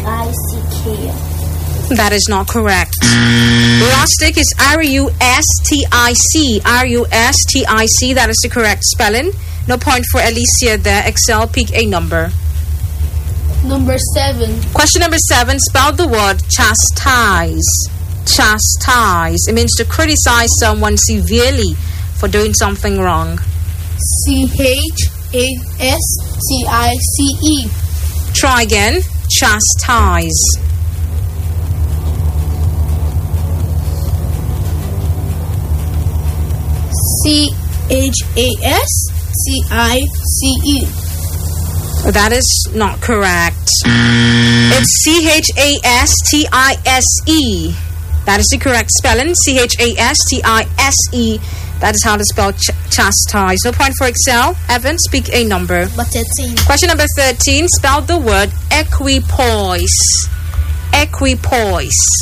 R-U-S-T-I-C-K. That is not correct. Rustic is R-U-S-T-I-C. R-U-S-T-I-C. That is the correct spelling. No point for Alicia there. Excel, pick a number. Number 7. Question number 7. Spell the word chastise. Chastise. It means to criticize someone severely for doing something wrong. C-H-A-S-T-I-C-E. Try again. Chastise. C-H-A-S-T-I-C-E. That is not correct. It's C-H-A-S-T-I-S-E. That is the correct spelling. C-H-A-S-T-I-S-E. That is how to spell chastise. No point for Excel. Evan, speak a number. Number 13. Question number 13. Spell the word equipoise. Equipoise.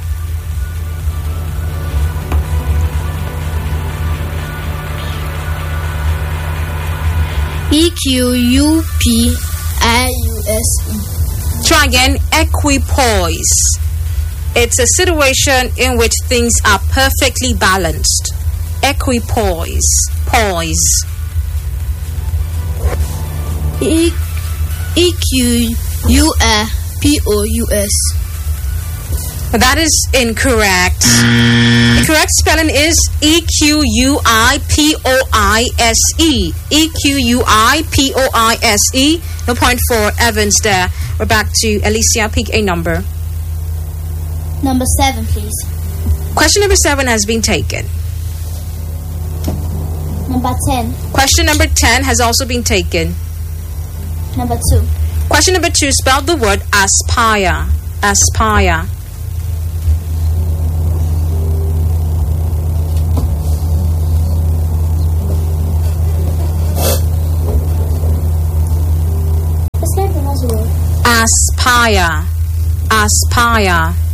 E-Q-U-P-I-U-S-E. Try again. Equipoise. It's a situation in which things are perfectly balanced. Equipoise. Poise. E-Q-U-P-O-U-S. That is incorrect. The correct spelling is E-Q-U-I-P-O-I-S-E. E-Q-U-I-P-O-I-S-E. No point for Evans there. We're back to Alicia. Pick a number. Number 7, please. Question number 7 has been taken. Number 10. Question number 10 has also been taken. Number 2. Question number 2. Spell the word aspire. Aspire. Aspire. Aspire.